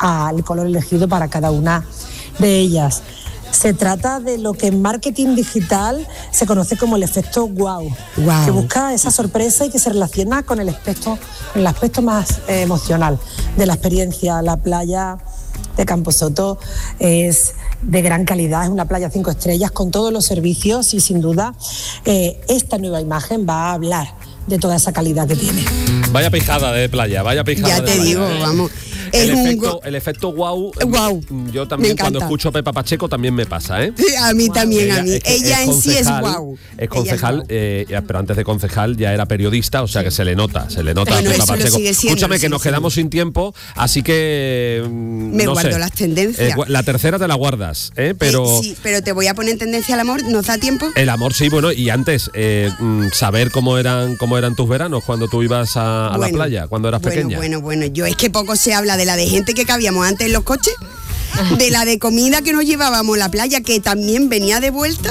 al color elegido para cada una de ellas. Se trata de lo que en marketing digital se conoce como el efecto wow, que busca esa sorpresa y que se relaciona con el aspecto más emocional de la experiencia. La playa de Camposoto es de gran calidad, es una playa 5 estrellas con todos los servicios y sin duda esta nueva imagen va a hablar de toda esa calidad que tiene. Vaya pijada de playa, vaya pijada. Ya te digo, vamos. El efecto wow, yo también cuando escucho a Pepa Pacheco también me pasa, ¿eh? Sí, a mí también, a mí. Ella en sí es wow. Es concejal, pero antes de concejal ya era periodista, o sea que se le nota a Pepa Pacheco. Escúchame, que nos quedamos sin tiempo, así que me guardo las tendencias. La tercera te la guardas, pero sí, pero te voy a poner en tendencia al amor, ¿nos da tiempo? El amor sí, bueno, y antes saber cómo eran tus veranos cuando tú ibas a la playa, cuando eras pequeña. Bueno, yo es que poco se habla de la de gente que cabíamos antes en los coches, de la de comida que nos llevábamos a la playa, que también venía de vuelta.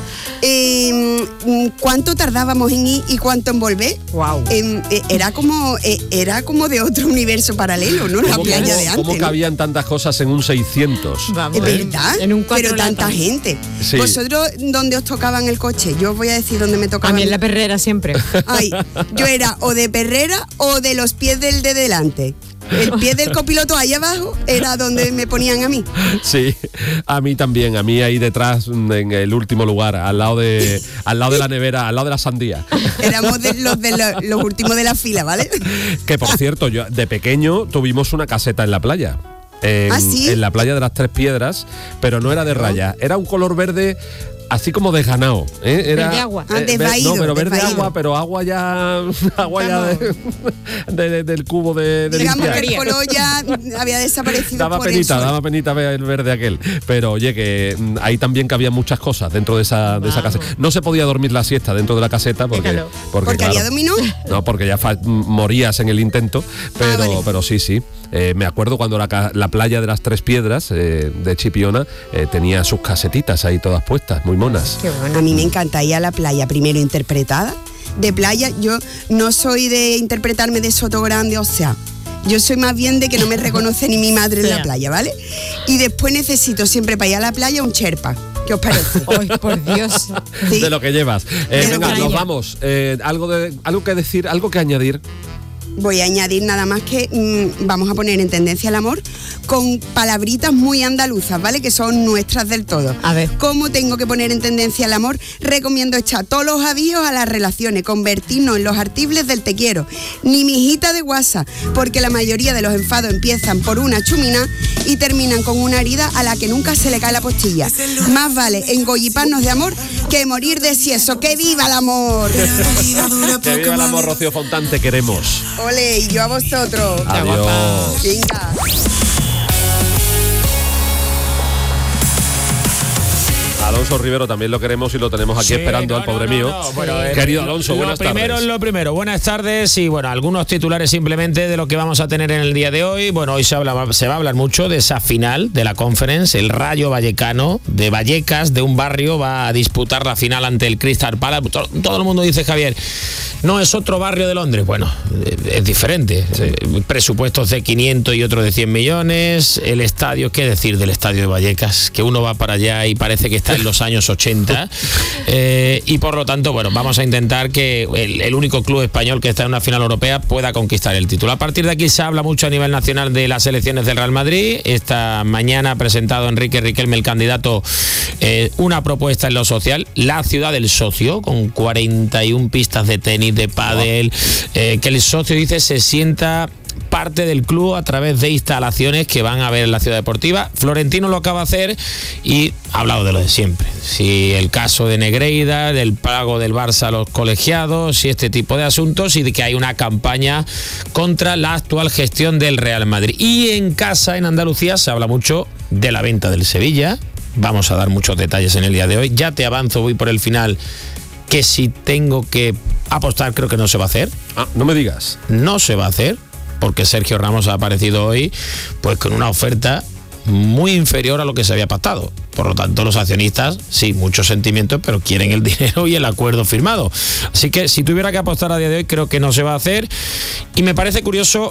¿Cuánto tardábamos en ir y cuánto en volver? Wow. Era como de otro universo paralelo, ¿no? La playa de antes. ¿Cómo cabían tantas cosas en un 600? Vamos, ¿es verdad? En un pero tanta gente. Sí. ¿Vosotros dónde os tocaban el coche? Yo os voy a decir dónde me tocaba. A mí en la Perrera siempre. Ay, yo era o de Perrera o de los pies del de delante. El pie del copiloto ahí abajo era donde me ponían a mí. Sí, a mí también, a mí ahí detrás, en el último lugar, al lado de la nevera, al lado de la sandía. Éramos los últimos de la fila, ¿vale? Que por cierto, yo de pequeño tuvimos una caseta en la playa. ¿Sí? En la playa de las Tres Piedras, pero no era de raya, era un color verde así como desganado, era verde agua. Desvaído, no, pero verde desvaído. agua, pero agua ya del cubo de digamos limpiar. que el color ya había desaparecido. Daba penita ver el verde aquel, pero oye, que ahí también cabían muchas cosas dentro de esa caseta. No se podía dormir la siesta dentro de la caseta porque claro, había dominó. No, porque ya morías en el intento, pero vale. pero sí. Me acuerdo cuando la playa de las Tres Piedras de Chipiona tenía sus casetitas ahí todas puestas, muy monas. Qué bueno. A mí me encanta ir a la playa, primero interpretada. De playa, yo no soy de interpretarme de Soto Grande, o sea, yo soy más bien de que no me reconoce ni mi madre en la playa, ¿vale? Y después necesito siempre para ir a la playa un Sherpa. ¿Qué os parece? ¡Ay, por Dios! ¿Sí? De lo que llevas. Venga, nos vamos. Algo que decir, algo que añadir. Voy a añadir nada más que vamos a poner en tendencia al amor con palabritas muy andaluzas, ¿vale? Que son nuestras del todo. A ver. ¿Cómo tengo que poner en tendencia al amor? Recomiendo echar todos los avíos a las relaciones, convertirnos en los artibles del te quiero. Ni mijita de WhatsApp, porque la mayoría de los enfados empiezan por una chumina y terminan con una herida a la que nunca se le cae la postilla. Más vale engolliparnos de amor que morir de sieso. ¡Que viva el amor! Que viva el amor, Rocío Fontán, te queremos. Ole, y yo a vosotros. Adiós. Venga. Alonso Rivero también lo queremos y lo tenemos aquí esperando al pobre mío. Bueno, querido Alonso, buenas tardes. Lo primero, buenas tardes y bueno, algunos titulares simplemente de lo que vamos a tener en el día de hoy. Bueno, hoy se va a hablar mucho de esa final de la Conference, el Rayo Vallecano de Vallecas, de un barrio, va a disputar la final ante el Crystal Palace. Todo el mundo dice, Javier, no es otro barrio de Londres. Bueno, es diferente. Sí. Presupuestos de 500 y otro de 100 millones. El estadio, ¿qué decir del estadio de Vallecas? Que uno va para allá y parece que está en los años 80 y por lo tanto, bueno, vamos a intentar que el único club español que está en una final europea pueda conquistar el título. A partir de aquí se habla mucho a nivel nacional de las elecciones del Real Madrid. Esta mañana ha presentado Enrique Riquelme, el candidato, una propuesta en lo social, la ciudad del socio, con 41 pistas de tenis, de pádel, que el socio, dice, se sienta parte del club a través de instalaciones que van a ver en la ciudad deportiva. Florentino lo acaba de hacer y ha hablado de lo de siempre. Si el caso de Negreira, del pago del Barça a los colegiados y este tipo de asuntos, y de que hay una campaña contra la actual gestión del Real Madrid. Y en casa, en Andalucía, se habla mucho de la venta del Sevilla. Vamos a dar muchos detalles en el día de hoy. Ya te avanzo, voy por el final, que si tengo que apostar, creo que no se va a hacer. No me digas. No se va a hacer, porque Sergio Ramos ha aparecido hoy pues con una oferta muy inferior a lo que se había pactado. Por lo tanto, los accionistas, sí, muchos sentimientos, pero quieren el dinero y el acuerdo firmado. Así que si tuviera que apostar a día de hoy, creo que no se va a hacer. Y me parece curioso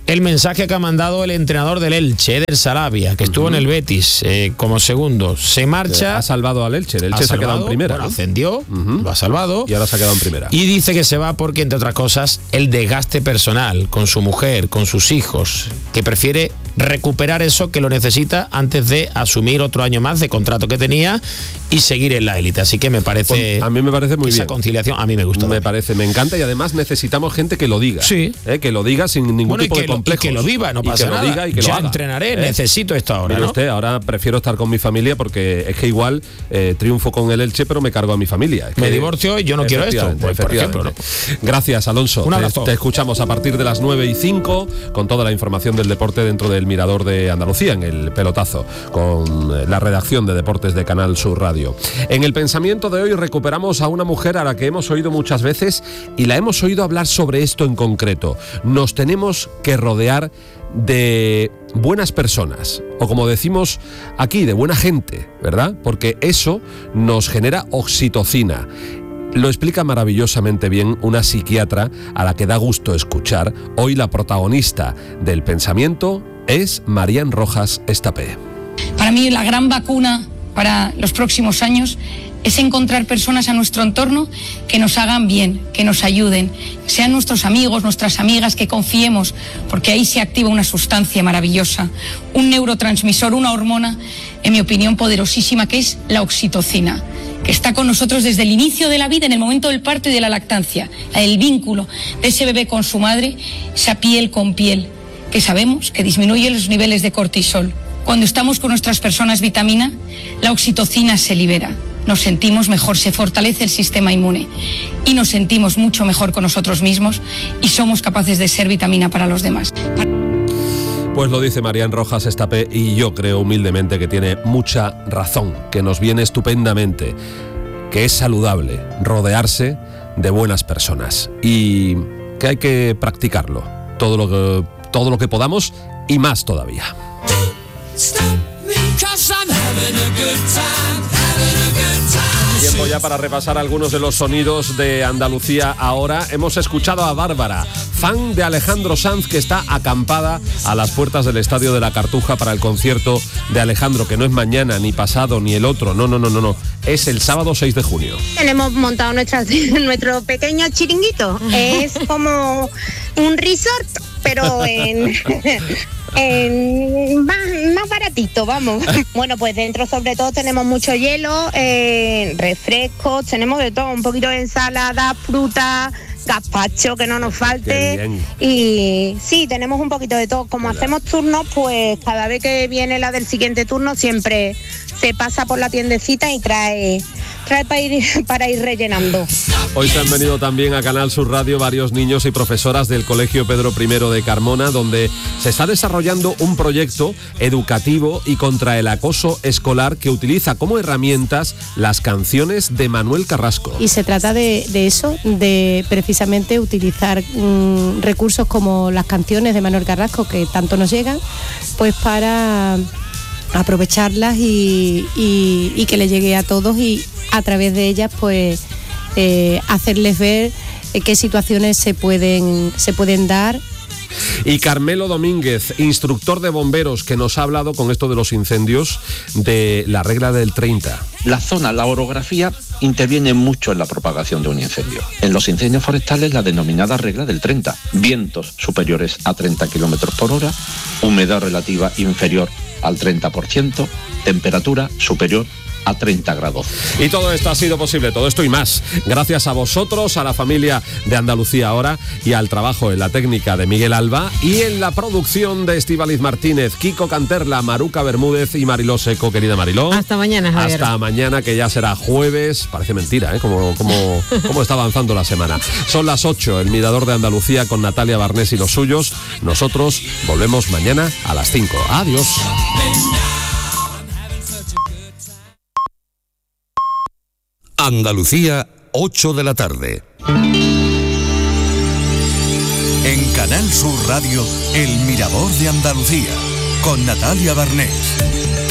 el mensaje que ha mandado el entrenador del Elche, Eder Sarabia, que estuvo en el Betis como segundo. Se marcha. Ha salvado al Elche. El Elche se ha quedado en primera. Bueno, ascendió, lo ha salvado. Y ahora se ha quedado en primera. Y dice que se va porque, entre otras cosas, el desgaste personal con su mujer, con sus hijos, que prefiere recuperar eso que lo necesita antes de asumir otro año más de contrato que tenía y seguir en la élite. Así que me parece... A mí me parece muy bien. Esa conciliación a mí me gusta. Me encanta, y además necesitamos gente que lo diga. Sí. Que lo diga sin ningún tipo de complejos. Y que lo viva, no pasa nada. Que lo diga y que lo haga. Entrenaré, necesito esto ahora, ¿no? Usted, ahora prefiero estar con mi familia porque es que igual triunfo con el Elche, pero me cargo a mi familia. Me divorcio y yo no quiero esto, pues, por ejemplo. ¿No? Gracias, Alonso. Un abrazo. Te escuchamos a partir de las 9:05 con toda la información del deporte dentro del Mirador de Andalucía, en el pelotazo, con la redacción de deportes de Canal Sur Radio. En el pensamiento de hoy recuperamos a una mujer a la que hemos oído muchas veces y la hemos oído hablar sobre esto en concreto. Nos tenemos que rodear de buenas personas, o como decimos aquí, de buena gente, ¿verdad? Porque eso nos genera oxitocina. Lo explica maravillosamente bien una psiquiatra a la que da gusto escuchar. Hoy la protagonista del pensamiento es Marian Rojas Estapé. Para mí la gran vacuna para los próximos años es encontrar personas a nuestro entorno que nos hagan bien, que nos ayuden, sean nuestros amigos, nuestras amigas, que confiemos, porque ahí se activa una sustancia maravillosa, un neurotransmisor, una hormona, en mi opinión, poderosísima, que es la oxitocina, que está con nosotros desde el inicio de la vida, en el momento del parto y de la lactancia, el vínculo de ese bebé con su madre, esa piel con piel, que sabemos que disminuye los niveles de cortisol. Cuando estamos con nuestras personas vitamina, la oxitocina se libera. Nos sentimos mejor, se fortalece el sistema inmune y nos sentimos mucho mejor con nosotros mismos y somos capaces de ser vitamina para los demás. Pues lo dice Marian Rojas Estapé y yo creo humildemente que tiene mucha razón, que nos viene estupendamente, que es saludable rodearse de buenas personas y que hay que practicarlo, todo lo que podamos y más todavía. Tiempo ya para repasar algunos de los sonidos de Andalucía ahora. Hemos escuchado a Bárbara, fan de Alejandro Sanz, que está acampada a las puertas del Estadio de la Cartuja para el concierto de Alejandro, que no es mañana, ni pasado, ni el otro. No. Es el sábado 6 de junio. Hemos montado nuestro pequeño chiringuito. Es como un resort, pero más baratito, vamos. Bueno, pues dentro sobre todo tenemos mucho hielo, refrescos, tenemos de todo, un poquito de ensalada, fruta, gazpacho, que no nos falte. Y sí, tenemos un poquito de todo. Como hacemos turnos, pues cada vez que viene la del siguiente turno siempre se pasa por la tiendecita y trae para ir rellenando. Hoy se han venido también a Canal Sur Radio varios niños y profesoras del Colegio Pedro I de Carmona, donde se está desarrollando un proyecto educativo y contra el acoso escolar que utiliza como herramientas las canciones de Manuel Carrasco. Y se trata de eso, de precisamente utilizar recursos como las canciones de Manuel Carrasco, que tanto nos llegan, pues para aprovecharlas y que le llegue a todos y a través de ellas pues hacerles ver qué situaciones se pueden dar. Y Carmelo Domínguez, instructor de bomberos, que nos ha hablado con esto de los incendios de la regla del 30. La orografía interviene mucho en la propagación de un incendio. En los incendios forestales, la denominada regla del 30. Vientos superiores a 30 km por hora, humedad relativa inferior al 30%, temperatura superior a 30 grados. Y todo esto ha sido posible, todo esto y más, gracias a vosotros, a la familia de Andalucía Ahora y al trabajo en la técnica de Miguel Alba y en la producción de Estíbaliz Martínez, Kiko Canterla, Maruca Bermúdez y Mariló Seco. Querida Mariló. Hasta mañana, Javier. Hasta mañana, que ya será jueves. Parece mentira, ¿eh? Cómo está avanzando la semana. Son las 8, el Mirador de Andalucía con Natalia Barnés y los suyos. Nosotros volvemos mañana a las 5. Adiós. Andalucía, 8 de la tarde. En Canal Sur Radio, El Mirador de Andalucía, con Natalia Barnés.